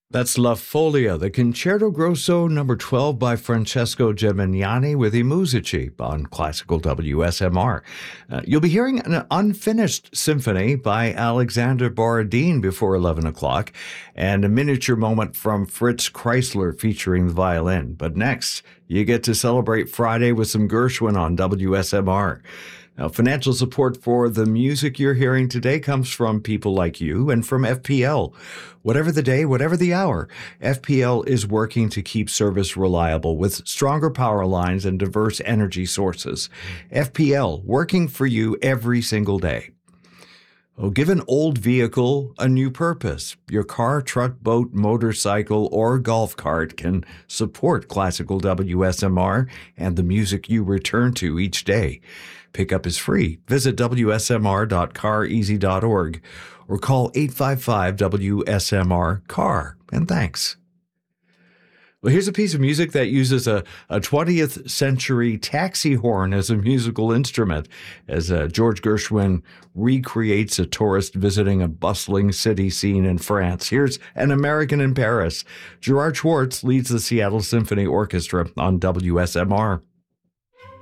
That's La Folia, the Concerto Grosso number 12 by Francesco Gemignani with I Musici on classical WSMR. You'll be hearing an unfinished symphony by Alexander Borodin before 11 o'clock and a miniature moment from Fritz Kreisler featuring the violin. But next, you get to celebrate Friday with some Gershwin on WSMR. Now, financial support for the music you're hearing today comes from people like you and from FPL. Whatever the day, whatever the hour, FPL is working to keep service reliable with stronger power lines and diverse energy sources. FPL, working for you every single day. Oh, give an old vehicle a new purpose. Your car, truck, boat, motorcycle, or golf cart can support classical WSMR and the music you return to each day. Pickup is free. Visit wsmr.careasy.org or call 855-WSMR-CAR. And thanks. Well, here's a piece of music that uses a 20th century taxi horn as a musical instrument as George Gershwin recreates a tourist visiting a bustling city scene in France. Here's An American in Paris. Gerard Schwartz leads the Seattle Symphony Orchestra on WSMR.